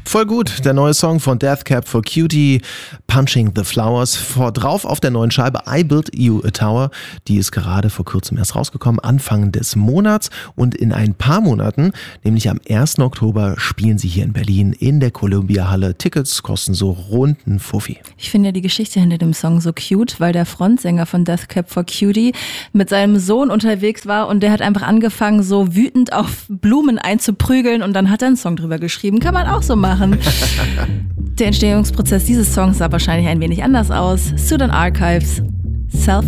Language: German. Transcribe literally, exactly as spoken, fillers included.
Voll gut, der neue Song von Death Cab for Cutie, Punching the Flowers. Vor drauf auf der neuen Scheibe I Built You a Tower. Die ist gerade vor kurzem erst rausgekommen, Anfang des Monats. Und in ein paar Monaten, nämlich am ersten Oktober, spielen sie hier in Berlin in der Columbia-Halle. Tickets kosten so rund einen Fuffi. Ich finde ja die Geschichte hinter dem Song so cute, weil der Frontsänger von Death Cab for Cutie mit seinem Sohn unterwegs war und der hat einfach angefangen, so wütend auf Blumen einzuprügeln und dann hat er einen Song drüber geschrieben. Kann man auch so machen. Der Entstehungsprozess dieses Songs sah wahrscheinlich ein wenig anders aus. Student Archives, Self